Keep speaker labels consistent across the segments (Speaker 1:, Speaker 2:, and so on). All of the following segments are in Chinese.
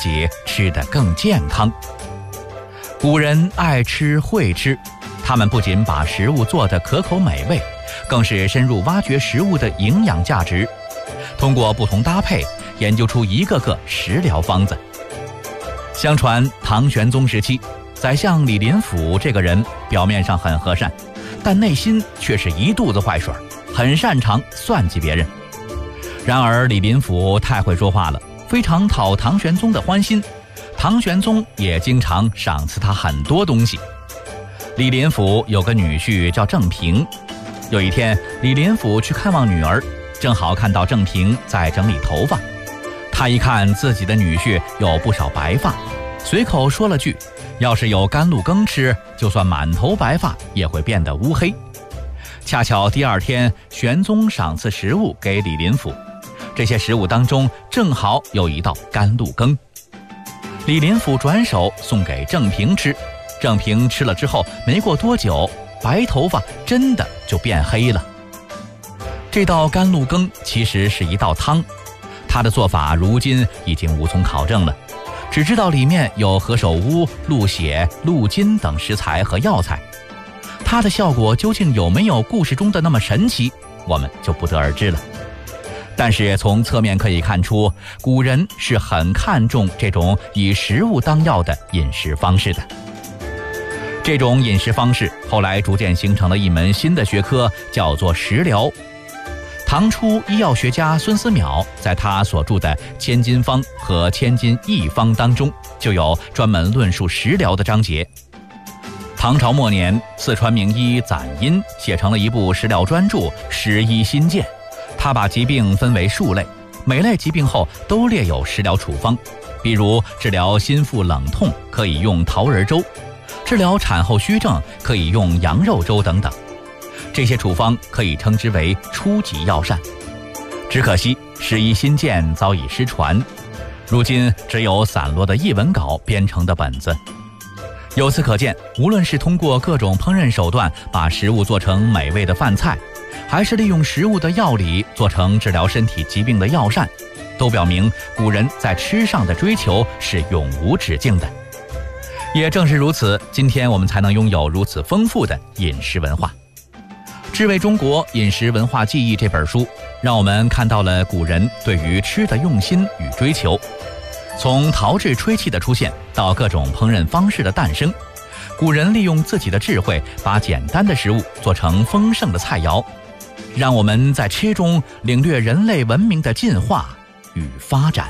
Speaker 1: 己吃得更健康。古人爱吃会吃，他们不仅把食物做得可口美味，更是深入挖掘食物的营养价值，通过不同搭配研究出一个个食疗方子。相传唐玄宗时期，宰相李林甫这个人表面上很和善，但内心却是一肚子坏水，很擅长算计别人。然而李林甫太会说话了，非常讨唐玄宗的欢心，唐玄宗也经常赏赐他很多东西。李林甫有个女婿叫郑平，有一天李林甫去看望女儿，正好看到郑平在整理头发。他一看自己的女婿有不少白发，随口说了句，要是有甘露羹吃，就算满头白发也会变得乌黑。恰巧第二天玄宗赏赐食物给李林甫，这些食物当中正好有一道甘露羹。李林甫转手送给郑平吃，郑平吃了之后，没过多久，白头发真的就变黑了。这道甘露羹其实是一道汤，它的做法如今已经无从考证了，只知道里面有何首乌、鹿血、鹿筋等食材和药材。它的效果究竟有没有故事中的那么神奇，我们就不得而知了。但是从侧面可以看出，古人是很看重这种以食物当药的饮食方式的。这种饮食方式后来逐渐形成了一门新的学科，叫做食疗。唐初医药学家孙思邈在他所著的《千金方》和《千金一方》当中，就有专门论述食疗的章节。唐朝末年，四川名医攒因写成了一部食疗专著《食医心鉴》，他把疾病分为数类，每类疾病后都列有食疗处方，比如治疗心腹冷痛可以用桃仁粥，治疗产后虚症可以用羊肉粥等等。这些处方可以称之为初级药膳。只可惜《食医心鉴》早已失传，如今只有散落的译文稿编成的本子。由此可见，无论是通过各种烹饪手段把食物做成美味的饭菜，还是利用食物的药理做成治疗身体疾病的药膳，都表明古人在吃上的追求是永无止境的。也正是如此，今天我们才能拥有如此丰富的饮食文化。《知味中国饮食文化记忆》这本书，让我们看到了古人对于吃的用心与追求。从陶制吹器的出现到各种烹饪方式的诞生，古人利用自己的智慧，把简单的食物做成丰盛的菜肴，让我们在吃中领略人类文明的进化与发展。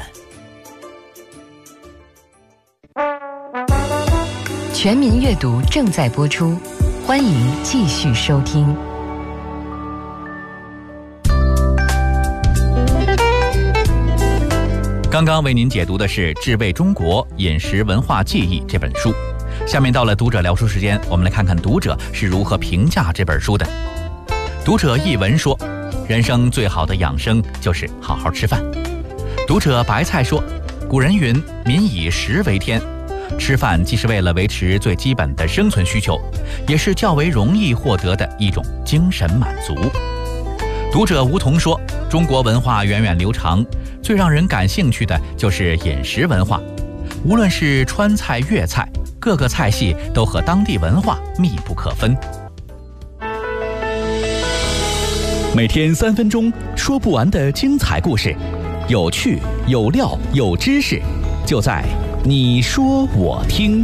Speaker 2: 全民阅读正在播出，欢迎继续收听。
Speaker 1: 刚刚为您解读的是《知味中国饮食文化记忆》这本书。下面到了读者聊书时间，我们来看看读者是如何评价这本书的。读者一文说，人生最好的养生就是好好吃饭。读者白菜说，古人云，民以食为天，吃饭既是为了维持最基本的生存需求，也是较为容易获得的一种精神满足。读者梧桐说，中国文化源远流长，最让人感兴趣的就是饮食文化，无论是川菜粤菜，各个菜系都和当地文化密不可分。每天3分钟，说不完的精彩故事，有趣有料有知识，就在你说我听。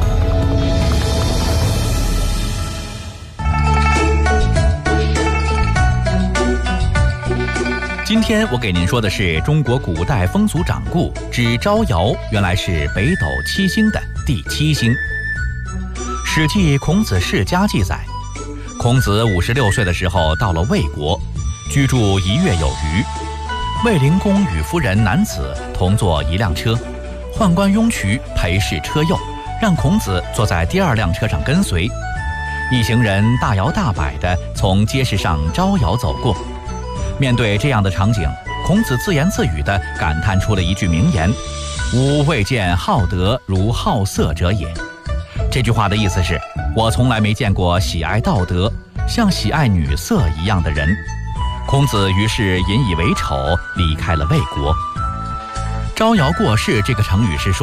Speaker 1: 今天我给您说的是中国古代风俗掌故之招摇原来是北斗七星的第7星。《史记·孔子世家》记载，孔子56岁的时候到了魏国，居住1月有余。卫灵公与夫人南子同坐一辆车，宦官雍渠陪侍车右，让孔子坐在第2辆车上跟随。一行人大摇大摆地从街市上招摇走过。面对这样的场景，孔子自言自语地感叹出了一句名言：吾未见好德如好色者也。这句话的意思是，我从来没见过喜爱道德像喜爱女色一样的人。孔子于是引以为丑，离开了魏国。招摇过市这个成语是说